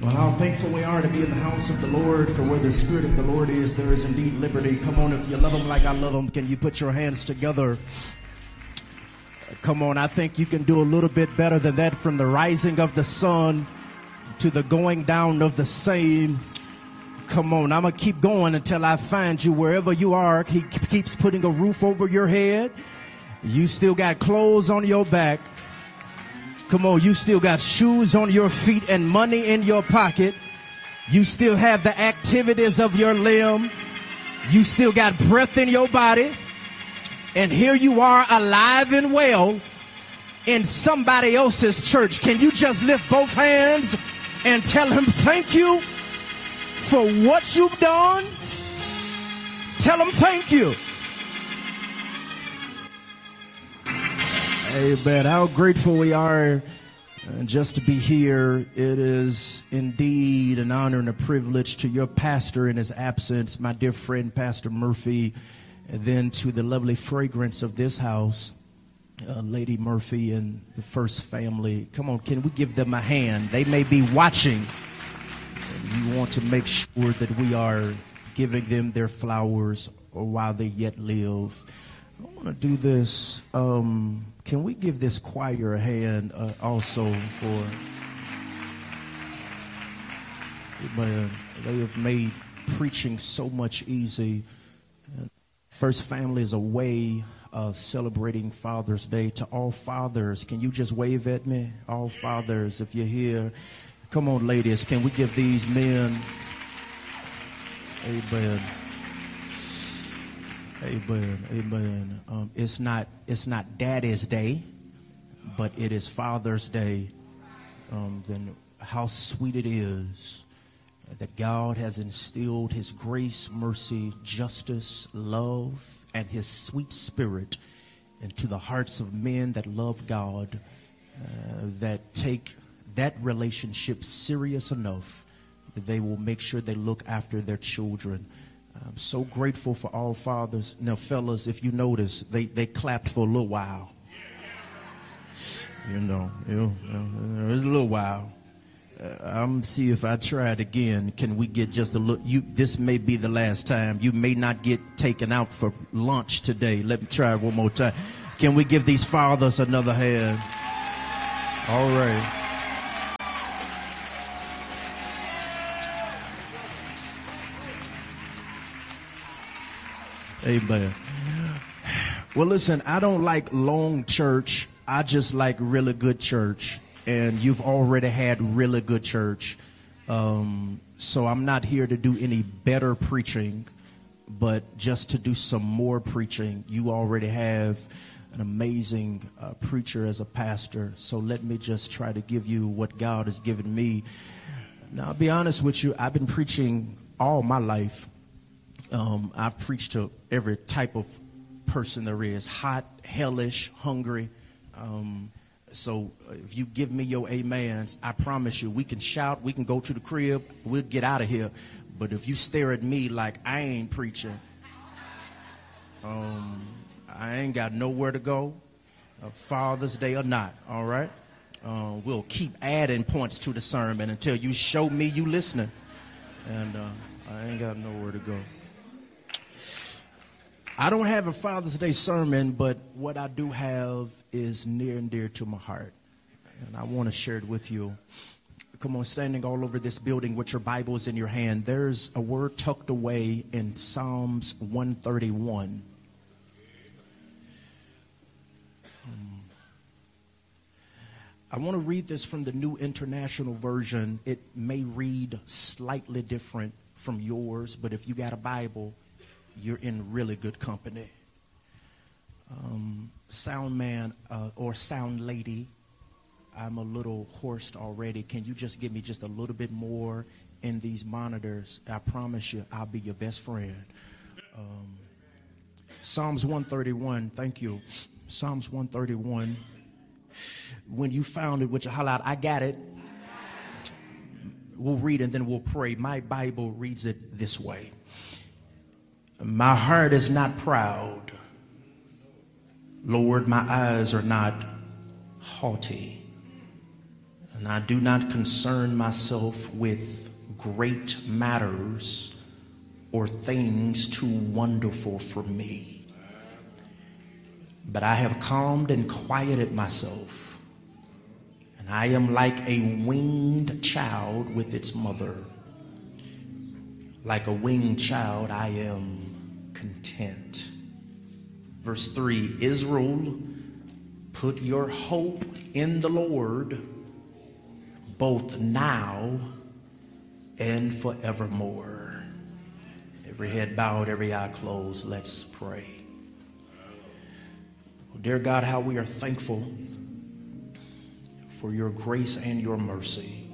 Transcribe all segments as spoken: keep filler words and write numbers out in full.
Well, how thankful we are to be in the house of the Lord, for where the Spirit of the Lord is, there is indeed liberty. Come on, if you love Him like I love Him, can you put your hands together? Come on, I think you can do a little bit better than that. From the rising of the sun to the going down of the same. Come on, I'm going to keep going until I find you wherever you are. He keeps putting a roof over your head. You still got clothes on your back. Come on, you still got shoes on your feet and money in your pocket. You still have the activities of your limb. You still got breath in your body. And here you are, alive and well in somebody else's church. Can you just lift both hands and tell Him thank you for what you've done? Tell Him thank you. Amen. How grateful we are uh, just to be here. It is indeed an honor and a privilege to your pastor in his absence, my dear friend, Pastor Murphy, and then to the lovely fragrance of this house, uh, Lady Murphy and the First family. Come on, can we give them a hand? They may be watching. And we want to make sure that we are giving them their flowers while they yet live. I want to do this. Um, can we give this choir a hand uh, also for, man, they have made preaching so much easy. First Family is away uh, celebrating Father's Day. To all fathers, can you just wave at me? All fathers, if you're here. Come on, ladies, can we give these men, amen. Amen, amen. Um, it's not it's not Daddy's Day, but it is Father's Day. Um, then how sweet it is that God has instilled His grace, mercy, justice, love, and His sweet Spirit into the hearts of men that love God, uh, that take that relationship serious enough that they will make sure they look after their children. I'm so grateful for all fathers. Now, fellas, if you notice, they, they clapped for a little while. You know, you know, it was a little while. Uh, I'm see if I try it again. Can we get just a little? You, this may be the last time. You may not get taken out for lunch today. Let me try it one more time. Can we give these fathers another hand? All right. Amen. Well, listen, I don't like long church. I just like really good church. And you've already had really good church. Um, so I'm not here to do any better preaching, but just to do some more preaching. You already have an amazing uh, preacher as a pastor. So let me just try to give you what God has given me. Now, I'll be honest with you. I've been preaching all my life. Um, I've preached to every type of person there is, hot, hellish, hungry. Um, so if you give me your amens, I promise you, we can shout, we can go to the crib, we'll get out of here. But if you stare at me like I ain't preaching, um, I ain't got nowhere to go, uh, Father's Day or not, all right? Uh, we'll keep adding points to the sermon until you show me you listening. And uh, I ain't got nowhere to go. I don't have a Father's Day sermon, but what I do have is near and dear to my heart. And I want to share it with you. Come on, standing all over this building with your Bibles in your hand, there's a word tucked away in Psalms one thirty-one. I want to read this from the New International Version. It may read slightly different from yours, but if you got a Bible, you're in really good company. Um, sound man uh, or sound lady, I'm a little hoarse already. Can you just give me just a little bit more in these monitors? I promise you, I'll be your best friend. Um, Psalms one thirty-one, thank you. Psalms one thirty-one. When you found it, which you highlight, I got it. We'll read and then we'll pray. My Bible reads it this way. My heart is not proud. Lord, my eyes are not haughty. And I do not concern myself with great matters or things too wonderful for me. But I have calmed and quieted myself, and I am like a winged child with its mother. Like a winged child, I am content. Verse three, Israel, put your hope in the Lord, both now and forevermore. Every head bowed, every eye closed. Let's pray. Oh, dear God, how we are thankful for your grace and your mercy.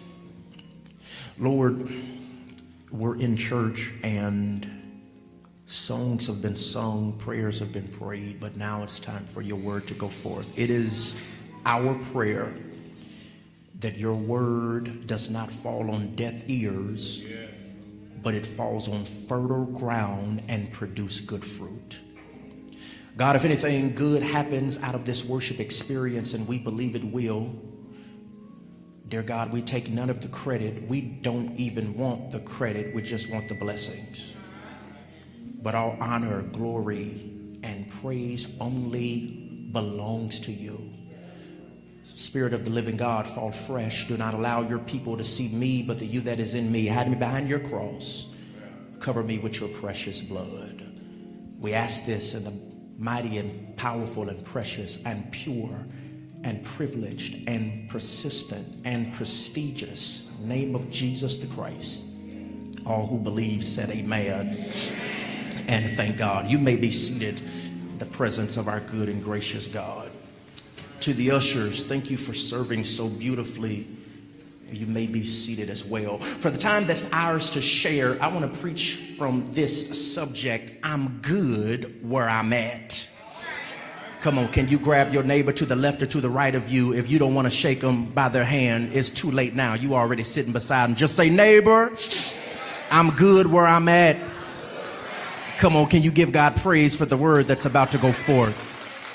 Lord, we're in church and songs have been sung, prayers have been prayed, but now it's time for your word to go forth. It is our prayer that your word does not fall on deaf ears, but it falls on fertile ground and produce good fruit. God, if anything good happens out of this worship experience, and we believe it will, dear God, we take none of the credit. We don't even want the credit. We just want the blessings. But all honor, glory, and praise only belongs to you. Spirit of the living God, fall fresh. Do not allow your people to see me, but the you that is in me. Hide me behind your cross. Cover me with your precious blood. We ask this in the mighty and powerful and precious and pure and privileged and persistent and prestigious name of Jesus the Christ. All who believe said amen. And thank God. You may be seated in the presence of our good and gracious God. To the ushers, thank you for serving so beautifully. You may be seated as well. For the time that's ours to share, I want to preach from this subject, I'm good where I'm at. Come on, can you grab your neighbor to the left or to the right of you? If you don't want to shake them by their hand, it's too late now. You already sitting beside them. Just say, neighbor, I'm good where I'm at. Come on, can you give God praise for the word that's about to go forth?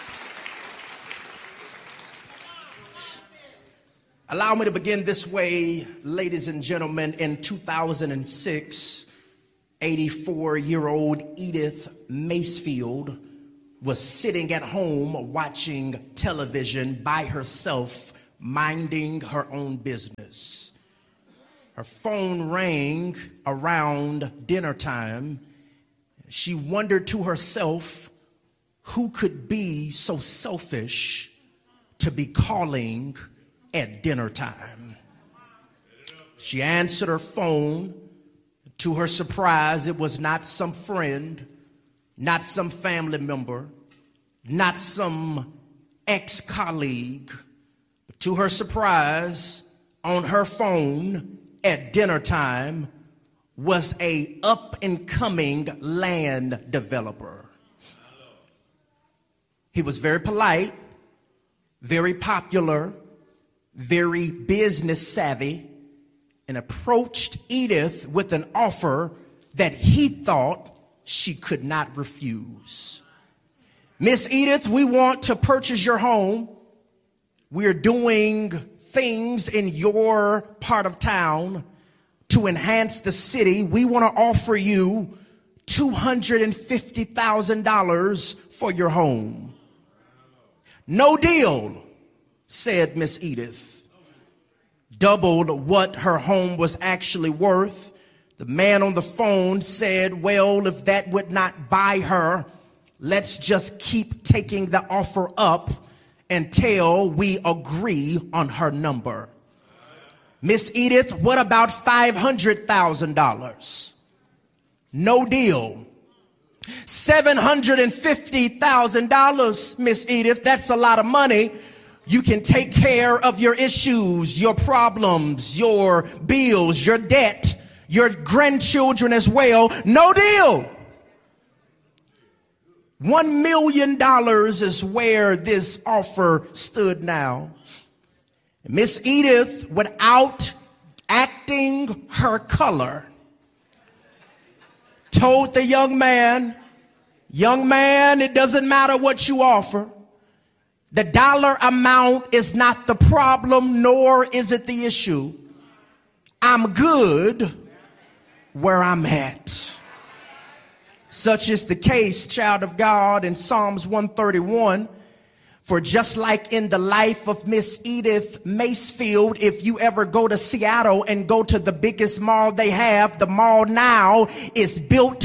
Allow me to begin this way, ladies and gentlemen. In two thousand six, eighty-four-year-old Edith Macefield was sitting at home watching television by herself, minding her own business. Her phone rang around dinner time. She wondered to herself, who could be so selfish to be calling at dinner time? She answered her phone. To her surprise, it was not some friend, not some family member, not some ex-colleague. But to her surprise, on her phone at dinner time was a up-and-coming land developer. He was very polite, very popular, very business savvy, and approached Edith with an offer that he thought she could not refuse. Miss Edith, we want to purchase your home. We're doing things in your part of town to enhance the city. We want to offer you two hundred fifty thousand dollars for your home. No deal, said Miss Edith. Doubled what her home was actually worth. The man on the phone said, well, if that would not buy her, let's just keep taking the offer up until we agree on her number. Miss Edith, what about five hundred thousand dollars? No deal. seven hundred fifty thousand dollars, Miss Edith, that's a lot of money. You can take care of your issues, your problems, your bills, your debt, your grandchildren as well. No deal. One million dollars is where this offer stood now. Miss Edith, without acting her color, told the young man, young man, it doesn't matter what you offer. The dollar amount is not the problem, nor is it the issue. I'm good where I'm at. Such is the case, child of God, in Psalms one thirty-one. For just like in the life of Miss Edith Macefield, if you ever go to Seattle and go to the biggest mall they have, the mall now is built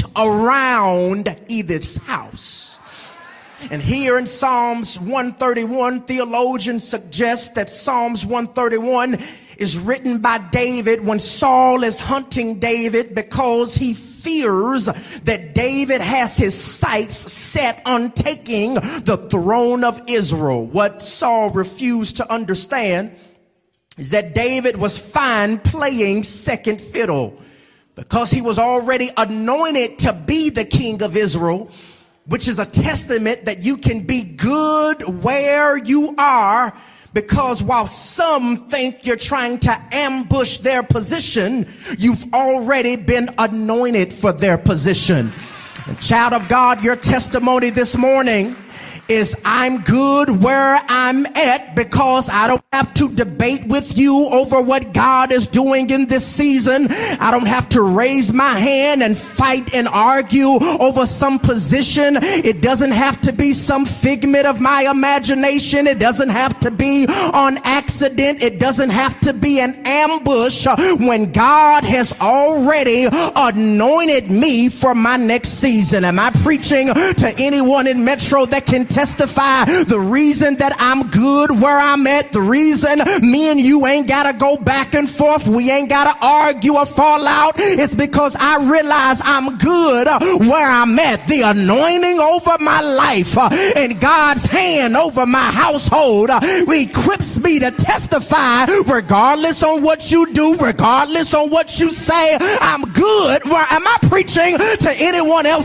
around Edith's house. And here in Psalms one thirty-one, theologians suggest that Psalms one thirty-one is written by David when Saul is hunting David because he fears that David has his sights set on taking the throne of Israel. What Saul refused to understand is that David was fine playing second fiddle because he was already anointed to be the king of Israel, which is a testament that you can be good where you are. Because while some think you're trying to ambush their position, you've already been anointed for their position. And child of God, your testimony this morning is I'm good where I'm at because I don't have to debate with you over what God is doing in this season. I don't have to raise my hand and fight and argue over some position. It doesn't have to be some figment of my imagination. It doesn't have to be on accident. It doesn't have to be an ambush when God has already anointed me for my next season. Am I preaching to anyone in Metro that can testify the reason that I'm good where I'm at, the reason me and you ain't gotta go back and forth, we ain't gotta argue or fall out, it's because I realize I'm good where I'm at. The anointing over my life uh, and God's hand over my household uh, equips me to testify regardless on what you do, regardless on what you say. I'm good where am I preaching to anyone else